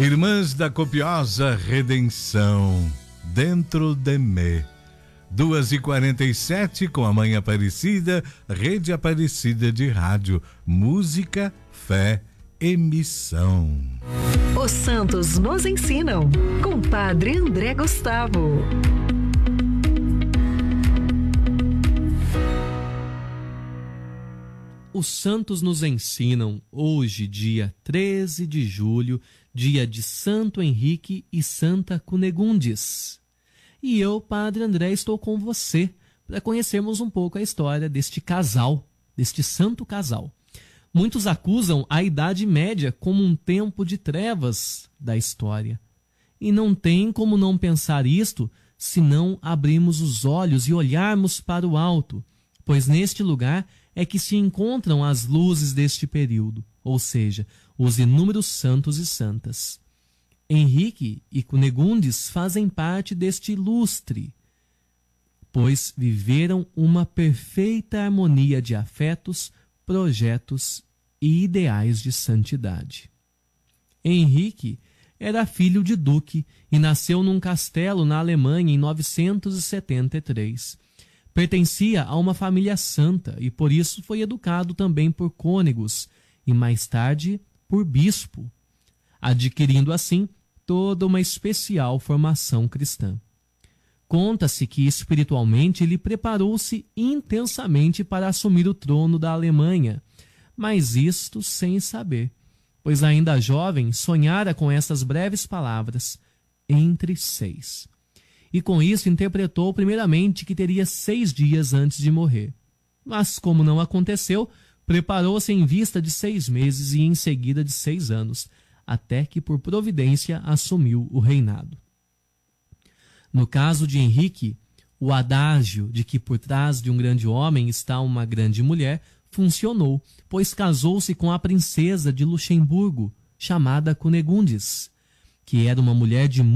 Irmãs da Copiosa Redenção, dentro de mim. 2h47 com a Mãe Aparecida, Rede Aparecida de Rádio, música, fé, emissão. Os Santos nos ensinam, com Padre André Gustavo. Os Santos nos ensinam hoje, dia 13 de julho, dia de Santo Henrique e Santa Cunegundes. E eu, Padre André, estou com você para conhecermos um pouco a história deste casal, deste santo casal. Muitos acusam a Idade Média como um tempo de trevas da história. E não tem como não pensar isto se não abrirmos os olhos e olharmos para o alto, pois neste lugar é que se encontram as luzes deste período, ou seja, os inúmeros santos e santas. Henrique e Cunegundes fazem parte deste lustre, pois viveram uma perfeita harmonia de afetos, projetos e ideais de santidade. Henrique era filho de duque e nasceu num castelo na Alemanha em 973. Pertencia a uma família santa e por isso foi educado também por cônegos e mais tarde por bispo, adquirindo assim toda uma especial formação cristã. Conta-se que espiritualmente ele preparou-se intensamente para assumir o trono da Alemanha, mas isto sem saber, pois ainda jovem sonhara com essas breves palavras, entre 6. E com isso interpretou primeiramente que teria 6 dias antes de morrer. Mas como não aconteceu, preparou-se em vista de 6 meses e em seguida de 6 anos, até que por providência assumiu o reinado. No caso de Henrique, o adágio de que por trás de um grande homem está uma grande mulher funcionou, pois casou-se com a princesa de Luxemburgo, chamada Cunegundes, que era uma mulher de